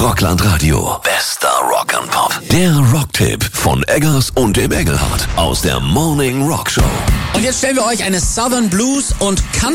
Rockland Radio. Bester Rock and Pop. Der Rocktipp von Eggers und dem Engelhardt aus der Morning Rock Show. Und jetzt stellen wir euch eine Southern Blues und Country